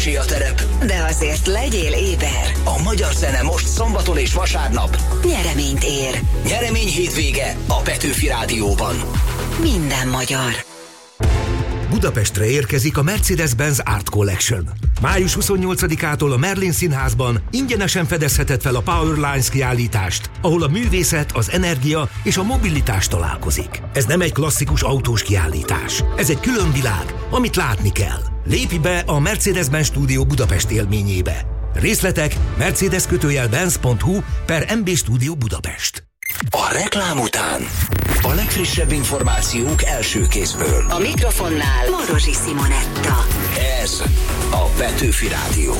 A terep, de azért legyél éber. A magyar zene most szombaton és vasárnap Nyereményt ér. Nyeremény hétvége a Petőfi Rádióban. Minden magyar. Budapestre érkezik a Mercedes-Benz Art Collection. Május 28-ától a Merlin Színházban ingyenesen fedezheted fel a Power Lines kiállítást, ahol a művészet, az energia és a mobilitás találkozik. Ez nem egy klasszikus autós kiállítás. Ez egy külön világ, amit látni kell. Lépj be a Mercedes-Benz Stúdió Budapest élményébe. Részletek mercedes-benz.hu/MB Stúdió Budapest. A reklám után a legfrissebb információk első kézből. A mikrofonnál Morosi Simonetta. Ez a Petőfi Rádió.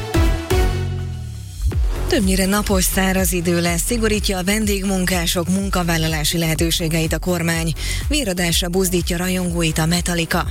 Többnyire napos, száraz idő lesz, szigorítja a vendégmunkások munkavállalási lehetőségeit a kormány. Véradásra buzdítja rajongóit a Metallica.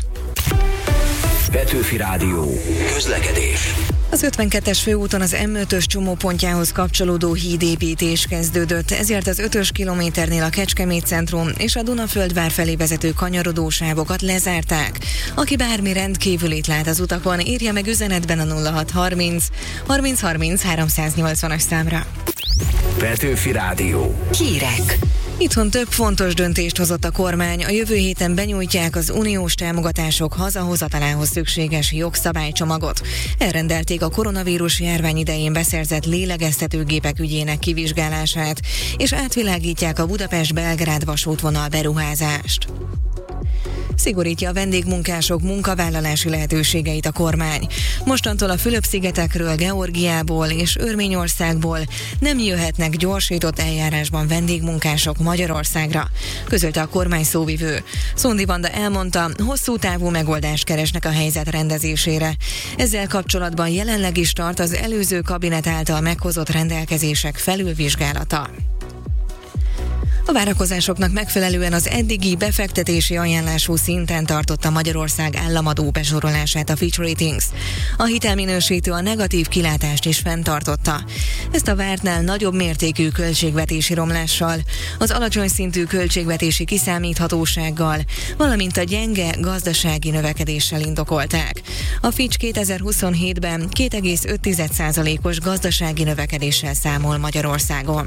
Petőfi Rádió. Közlekedés. Az 52-es főúton az M5-ös csomópontjához kapcsolódó hídépítés kezdődött, ezért az 5-ös kilométernél a Kecskemét centrum és a Dunaföldvár felé vezető kanyarodósávokat lezárták. Aki bármi rendkívülit lát az utakon, írja meg üzenetben a 0630 30 30 380-as számra. Petőfi Rádió. Hírek. Itthon több fontos döntést hozott a kormány. A jövő héten benyújtják az uniós támogatások hazahozatalához szükséges jogszabálycsomagot. Elrendelték a koronavírus járvány idején beszerzett lélegeztetőgépek ügyének kivizsgálását, és átvilágítják a Budapest-Belgrád vasútvonal beruházást. Szigorítja a vendégmunkások munkavállalási lehetőségeit a kormány. Mostantól a Fülöp-szigetekről, Georgiából és Örményországból nem jöhetnek gyorsított eljárásban vendégmunkások Magyarországra, közölte a kormány szóvivő. Szondi Vanda elmondta, hosszú távú megoldást keresnek a helyzet rendezésére. Ezzel kapcsolatban jelenleg is tart az előző kabinet által meghozott rendelkezések felülvizsgálata. A várakozásoknak megfelelően az eddigi befektetési ajánlású szinten tartotta Magyarország államadó besorolását a Fitch Ratings. A hitelminősítő a negatív kilátást is fenntartotta. Ezt a vártnál nagyobb mértékű költségvetési romlással, az alacsony szintű költségvetési kiszámíthatósággal, valamint a gyenge gazdasági növekedéssel indokolták. A Fitch 2027-ben 2,5%-os gazdasági növekedéssel számol Magyarországon.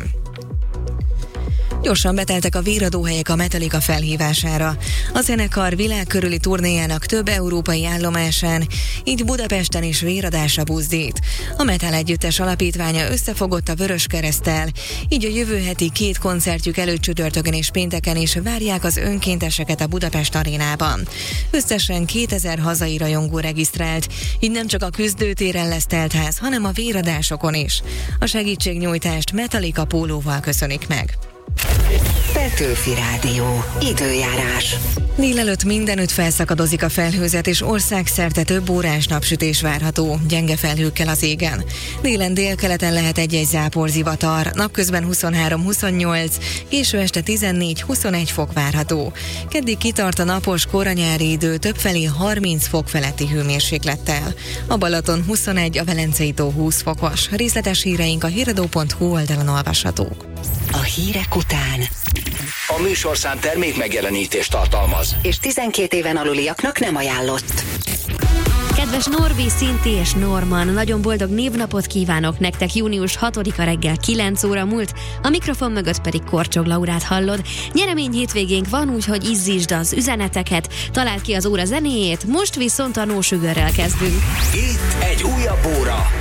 Gyorsan beteltek a véradóhelyek a Metallica felhívására. A zenekar világkörüli turnéjának több európai állomásán, így Budapesten is véradásra buzdít. A Metal együttes alapítványa összefogott a Vöröskereszttel, így a jövő heti 2 koncertjük előtt csütörtökön és pénteken is várják az önkénteseket a Budapest arénában. Összesen 2000 hazai rajongó regisztrált, így nem csak a küzdőtéren lesz teltház, hanem a véradásokon is. A segítségnyújtást Metallica pólóval köszönik meg. Petőfi Rádió. Időjárás. Délelőtt mindenütt felszakadozik a felhőzet, és országszerte több órás napsütés várható, gyenge felhőkkel az égen. Délen délkeleten lehet egy-egy záporzivatar, napközben 23-28, késő este 14-21 fok várható. Keddig kitart a napos koranyári idő, többfelé 30 fok feletti hőmérséklettel. A Balaton 21, a Velencei tó 20 fokos. Részletes híreink a híradó.hu oldalon olvashatók. A hírek után. A műsorszám termék megjelenítést tartalmaz, és 12 éven aluliaknak nem ajánlott. Kedves Norbi, Szinti és Norman, nagyon boldog névnapot kívánok nektek, június 6-a reggel 9 óra múlt, a mikrofon mögött pedig Korcsog Laurát hallod. Nyeremény hétvégénk van, úgyhogy izzítsd az üzeneteket, találd ki az óra zenéjét, most viszont a No Sugarrel kezdünk. itt egy újabb óra